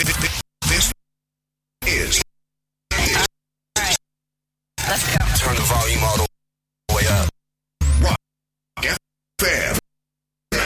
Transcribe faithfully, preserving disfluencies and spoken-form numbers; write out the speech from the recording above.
This is. Let's go. Turn the volume all the